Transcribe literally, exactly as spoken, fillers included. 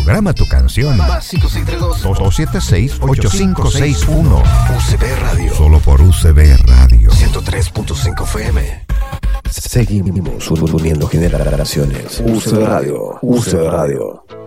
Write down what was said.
Programa tu canción. Más cinco seis tres dos dos siete seis, ocho cinco seis uno. U C B Radio. Solo por U C B Radio. ciento tres punto cinco F M. Seguimos uniendo generaciones. U C B Radio. U C B Radio.